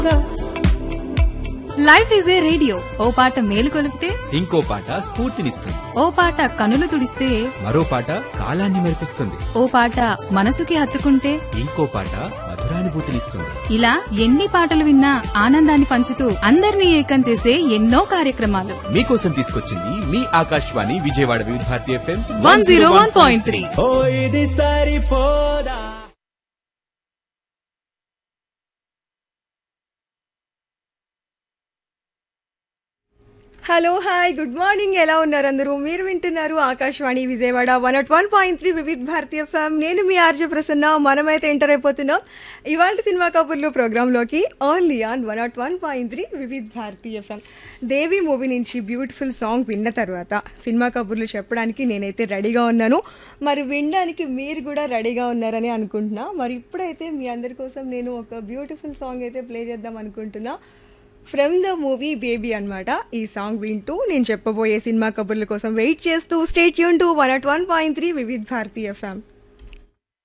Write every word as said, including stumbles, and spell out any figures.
Life is a radio. ఓ పాట మేలు కొలిపితే ఇంకో పాట స్ఫూర్తినిస్తుంది. ఓ పాట కనులు తుడిస్తే మరో పాట కాలాన్ని మెరిపిస్తుంది. ఓ పాట మనసుకి హత్తుకుంటే ఇంకో పాట మధురానుభూతినిస్తుంది. ఇలా ఎన్ని పాటలు విన్నా ఆనందాన్ని పంచుతూ అందరినీ ఏకం చేసే ఎన్నో కార్యక్రమాలు మీకోసం తీసుకొచ్చింది మీ ఆకాశవాణి విజయవాడ వివిధ Bharati FM one zero one point three. ఓ ఇది సరిపోదా. హలో హాయ్ గుడ్ మార్నింగ్, ఎలా ఉన్నారు అందరూ? మీరు వింటున్నారు Akashvani Vijayawada one not one point three వివిధ భారతి ఎఫ్ఎం. నేను మీ ఆర్జే ప్రసన్న. మనమైతే ఎంటర్ అయిపోతున్నాం ఇవాళ సినిమా కబుర్లు ప్రోగ్రాంలోకి only on one not one point three వివిధ భారతి ఎఫ్ఎం. దేవి మూవీ నుంచి బ్యూటిఫుల్ సాంగ్ విన్న తర్వాత సినిమా కబుర్లు చెప్పడానికి నేనైతే రెడీగా ఉన్నాను. మరి వినడానికి మీరు కూడా రెడీగా ఉన్నారని అనుకుంటున్నా. మరి ఇప్పుడైతే మీ అందరి కోసం నేను ఒక బ్యూటిఫుల్ సాంగ్ అయితే ప్లే చేద్దాం అనుకుంటున్నా. ఫ్రమ్ ద మూవీ బేబీ అనమాట. ఈ సాంగ్ వింటూ నేను చెప్పబోయే సినిమా కబుర్ల కోసం వెయిట్ చేస్తూ stay tune to one not one point three వివిధ భారతి ఎఫ్ఎం.